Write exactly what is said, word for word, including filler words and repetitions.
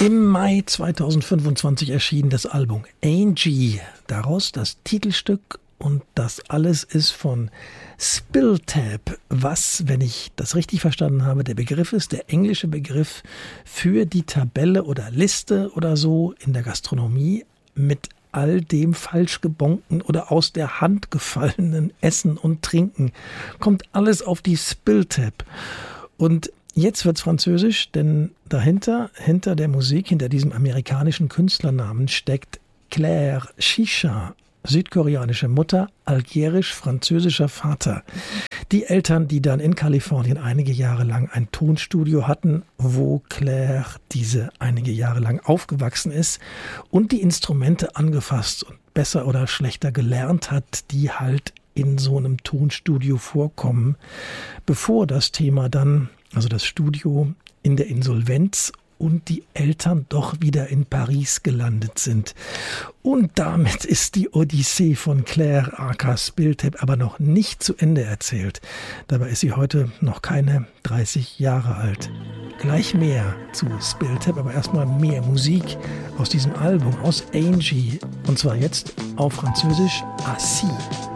Im Mai zweitausendfünfundzwanzig erschien das Album Angie. Daraus das Titelstück und das alles ist von Spilltap, was, wenn ich das richtig verstanden habe, der Begriff ist, der englische Begriff für die Tabelle oder Liste oder so in der Gastronomie mit all dem falsch gebonkten oder aus der Hand gefallenen Essen und Trinken. Kommt alles auf die Spilltap. Und jetzt wird's französisch, denn dahinter, hinter der Musik, hinter diesem amerikanischen Künstlernamen steckt Claire Chicha, südkoreanische Mutter, algerisch-französischer Vater. Die Eltern, die dann in Kalifornien einige Jahre lang ein Tonstudio hatten, wo Claire diese einige Jahre lang aufgewachsen ist und die Instrumente angefasst und besser oder schlechter gelernt hat, die halt in so einem Tonstudio vorkommen, bevor das Thema dann, also das Studio, in der Insolvenz und die Eltern doch wieder in Paris gelandet sind. Und damit ist die Odyssee von Claire aka Spilltap aber noch nicht zu Ende erzählt. Dabei ist sie heute noch keine dreißig Jahre alt. Gleich mehr zu Spilltap, aber erstmal mehr Musik aus diesem Album, aus Angie. Und zwar jetzt auf Französisch Assis.